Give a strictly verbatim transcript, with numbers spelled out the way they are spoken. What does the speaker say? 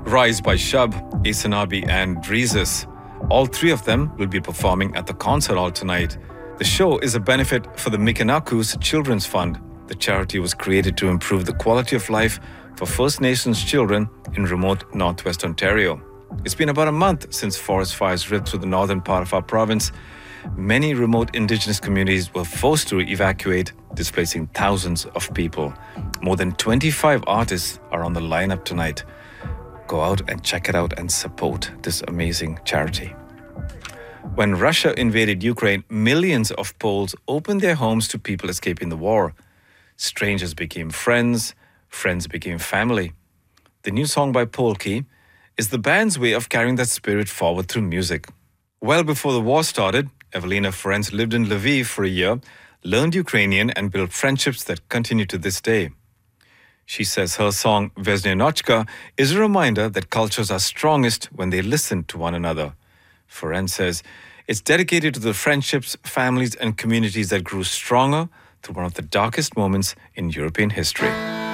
Rise by Shab, Asanabi and Dreezus. All three of them will be performing at the concert hall tonight. The show is a benefit for the Mikanaku's Children's Fund. The charity was created to improve the quality of life for First Nations children in remote northwest Ontario. It's been about a month since forest fires ripped through the northern part of our province. Many remote Indigenous communities were forced to evacuate, displacing thousands of people. More than twenty-five artists are on the lineup tonight. Go out and check it out and support this amazing charity. When Russia invaded Ukraine, millions of Poles opened their homes to people escaping the war. Strangers became friends, friends became family. The new song by Polki is the band's way of carrying that spirit forward through music. Well before the war started, Evelina Ferenc lived in Lviv for a year, learned Ukrainian and built friendships that continue to this day. She says her song Vesnenochka is a reminder that cultures are strongest when they listen to one another. Ferenc says it's dedicated to the friendships, families and communities that grew stronger through one of the darkest moments in European history.